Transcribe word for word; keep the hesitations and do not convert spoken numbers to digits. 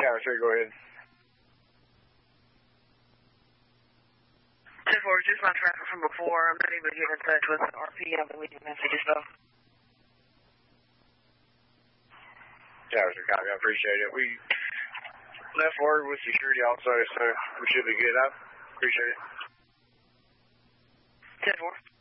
Yeah, sure, go ahead. ten four, just my traffic from before. I'm not able to get in touch with an R P. I've been leaving messages, though. Yeah, sure, copy. I appreciate it. We left word with security also, so we should be good. I appreciate it. ten four.